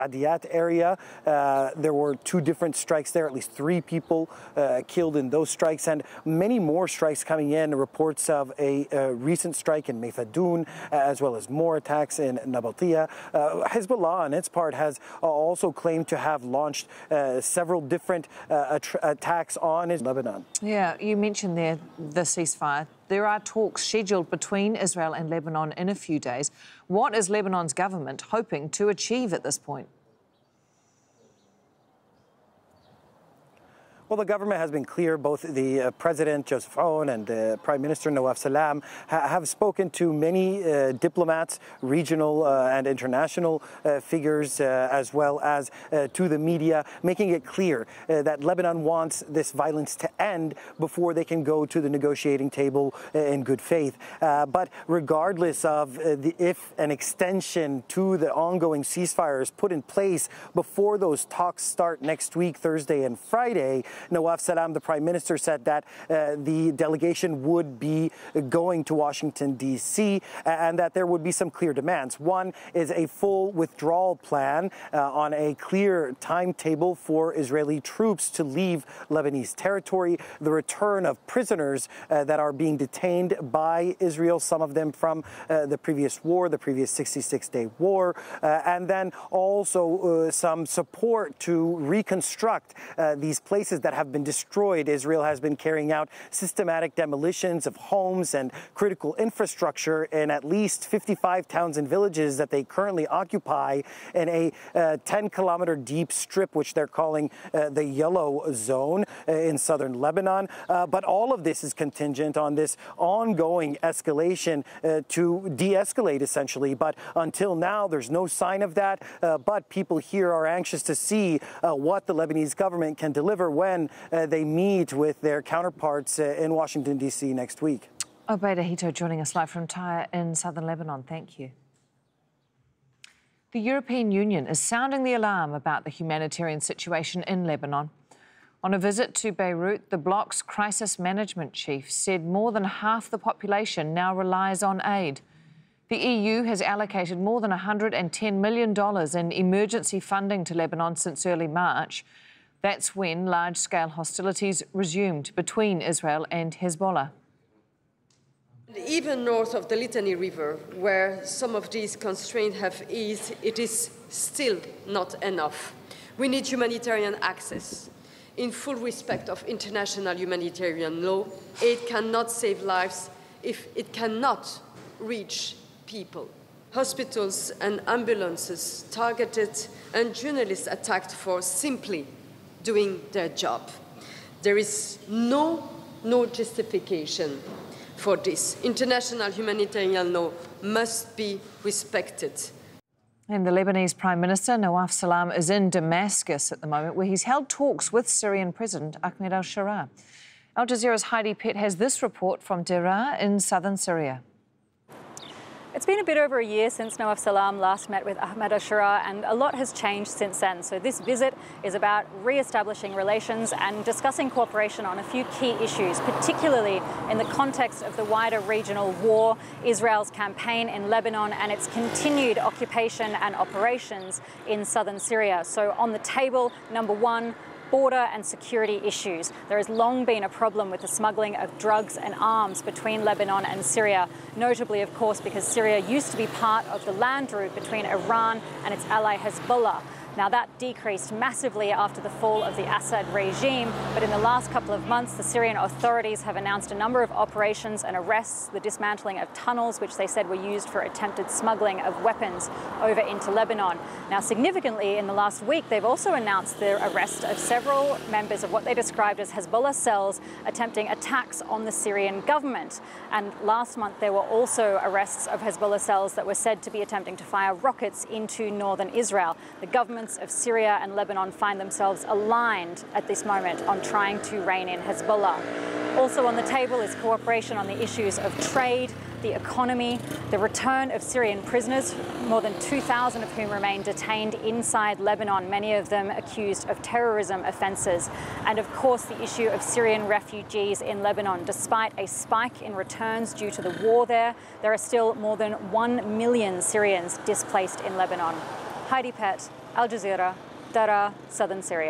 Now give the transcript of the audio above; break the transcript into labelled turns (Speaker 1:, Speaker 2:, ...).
Speaker 1: Adiat area. There were 2 different strikes there, at least 3 people killed in those strikes, and many more strikes coming in. Reports of a recent strike in Meyfadoun, as well as more attacks in Nabatia. Hezbollah, on its part, has also claimed to have launched several different attacks on Lebanon.
Speaker 2: Yeah, you mentioned there the ceasefire. There are talks scheduled between Israel and Lebanon in a few days. What is Lebanon's government hoping to achieve at this point?
Speaker 1: Well, the government has been clear. Both the President, Joseph Aoun, and the Prime Minister, Nawaf Salam, have spoken to many diplomats, regional and international figures, as well as to the media, making it clear that Lebanon wants this violence to end before they can go to the negotiating table in good faith. But regardless of if an extension to the ongoing ceasefire is put in place before those talks start next week, Thursday and Friday, Nawaf Salam, the Prime Minister, said that the delegation would be going to Washington, D.C., and that there would be some clear demands. One is a full withdrawal plan on a clear timetable for Israeli troops to leave Lebanese territory, the return of prisoners that are being detained by Israel, some of them from the previous war, the previous 66-day war, and then also some support to reconstruct these places that have been destroyed. Israel has been carrying out systematic demolitions of homes and critical infrastructure in at least 55 towns and villages that they currently occupy in a 10-kilometer deep strip, which they're calling the Yellow Zone in southern Lebanon. But all of this is contingent on this ongoing escalation to de-escalate, essentially. But until now, there's no sign of that. But people here are anxious to see what the Lebanese government can deliver when they meet with their counterparts in Washington, D.C. next week.
Speaker 2: Obaida Hito joining us live from Tyre in southern Lebanon. Thank you. The European Union is sounding the alarm about the humanitarian situation in Lebanon. On a visit to Beirut, the bloc's crisis management chief said more than half the population now relies on aid. The EU has allocated more than $110 million in emergency funding to Lebanon since early March. That's when large-scale hostilities resumed between Israel and Hezbollah.
Speaker 3: Even north of the Litani River, where some of these constraints have eased, it is still not enough. We need humanitarian access. In full respect of international humanitarian law, aid cannot save lives if it cannot reach people. Hospitals and ambulances targeted and journalists attacked for simply doing their job. There is no justification for this. International humanitarian law must be respected.
Speaker 2: And the Lebanese Prime Minister, Nawaf Salam, is in Damascus at the moment, where he's held talks with Syrian President Ahmed al-Sharaa. Al Jazeera's Heidi Pett has this report from Deraa in southern Syria.
Speaker 4: It's been a bit over a year since Nawaf Salam last met with Ahmed al-Sharaa, and a lot has changed since then. So this visit is about re-establishing relations and discussing cooperation on a few key issues, particularly in the context of the wider regional war, Israel's campaign in Lebanon, and its continued occupation and operations in southern Syria. So on the table, number one, border and security issues. There has long been a problem with the smuggling of drugs and arms between Lebanon and Syria, notably, of course, because Syria used to be part of the land route between Iran and its ally Hezbollah. Now, that decreased massively after the fall of the Assad regime, but in the last couple of months, the Syrian authorities have announced a number of operations and arrests, the dismantling of tunnels, which they said were used for attempted smuggling of weapons over into Lebanon. Now, significantly, in the last week, they've also announced the arrest of several members of what they described as Hezbollah cells attempting attacks on the Syrian government. And last month, there were also arrests of Hezbollah cells that were said to be attempting to fire rockets into northern Israel. The government of Syria and Lebanon find themselves aligned at this moment on trying to rein in Hezbollah. Also on the table is cooperation on the issues of trade, the economy, the return of Syrian prisoners, more than 2,000 of whom remain detained inside Lebanon, many of them accused of terrorism offences, and of course the issue of Syrian refugees in Lebanon. Despite a spike in returns due to the war there are still more than 1 million Syrians displaced in Lebanon. Heidi Pett, Al Jazeera, Daraa, southern Syria.